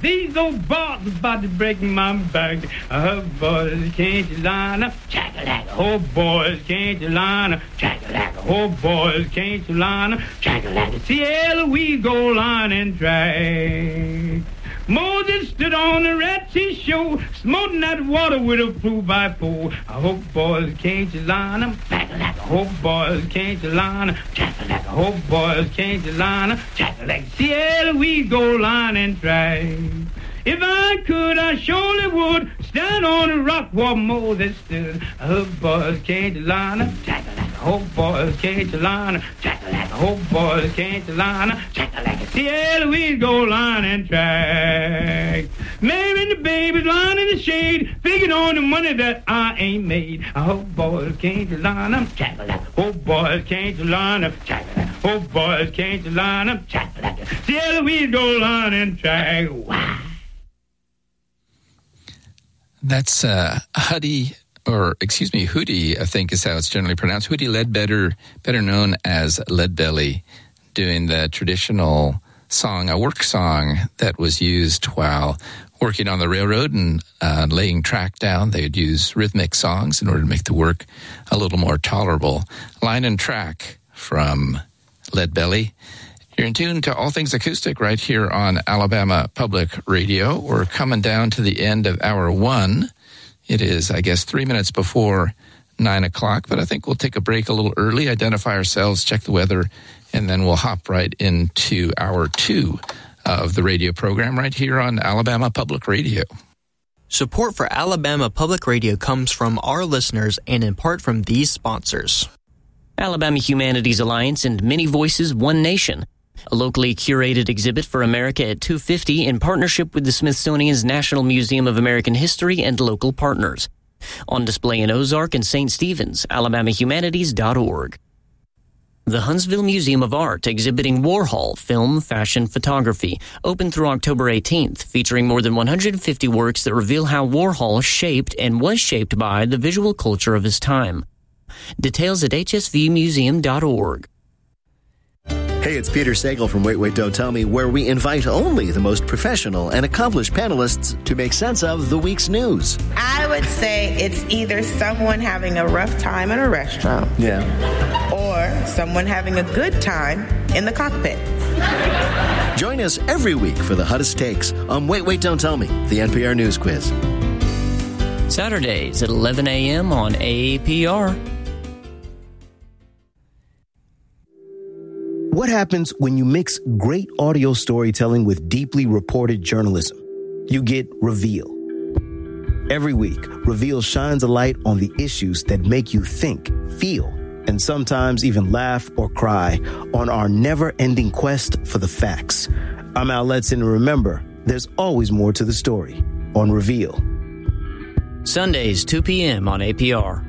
These old bars about to break my back. Boys, can't you line up? Chack-a-lack. Oh, boys, can't you line up? Chack-a-lack. Oh, boys, can't you line up? Chack-a-lack. Cielo, we go line and track. Moses stood on the Red Sea shore, smoting that water with a 2x4. I hope, boys, can't you line up? Chack-a-lack. I hope, boys, can't you line up? Chack-a-lack. I hope, boys, can't you line up? Chack-a-lack. Cielo, we go line and track. If I could, I surely would stand on a rock where Moses stood. I hope, boys, can't you line up? Chack-a-lack. I hope, boys, can't you line up? Chack-a-lack. I hope, boys, can't you line up? Chack-a-lack. Cielo, we go line and track. Maybe the baby's lying in the shade, figuring on the money that I ain't made. I hope, boys, can't you line up? Chack-a-lack. Oh, boys, can't you line up? Chack-a-lack. Oh, boys, can't you line up? Chack-a-lack. Cielo, we go line and track. Wow. That's Hootie, I think is how it's generally pronounced. Hootie Ledbetter, better known as Leadbelly, doing the traditional song, a work song that was used while working on the railroad and laying track down. They'd use rhythmic songs in order to make the work a little more tolerable. Line and Track from Leadbelly. You're in tune to All Things Acoustic right here on Alabama Public Radio. We're coming down to the end of hour one. It is, I guess, 3 minutes before 9 o'clock, but I think we'll take a break a little early, identify ourselves, check the weather, and then we'll hop right into hour two of the radio program right here on Alabama Public Radio. Support for Alabama Public Radio comes from our listeners and in part from these sponsors. Alabama Humanities Alliance and Many Voices, One Nation. A locally curated exhibit for America at 250 in partnership with the Smithsonian's National Museum of American History and local partners. On display in Ozark and St. Stephen's, alabamahumanities.org. The Huntsville Museum of Art exhibiting Warhol film, fashion, photography, open through October 18th, featuring more than 150 works that reveal how Warhol shaped and was shaped by the visual culture of his time. Details at hsvmuseum.org. Hey, it's Peter Sagal from Wait, Wait, Don't Tell Me, where we invite only the most professional and accomplished panelists to make sense of the week's news. I would say it's either someone having a rough time in a restaurant. Yeah. Or someone having a good time in the cockpit. Join us every week for the hottest takes on Wait, Wait, Don't Tell Me, the NPR News Quiz. Saturdays at 11 a.m. on APR. What happens when you mix great audio storytelling with deeply reported journalism? You get Reveal. Every week, Reveal shines a light on the issues that make you think, feel, and sometimes even laugh or cry on our never-ending quest for the facts. I'm Al Letson, and remember, there's always more to the story on Reveal. Sundays, 2 p.m. on APR.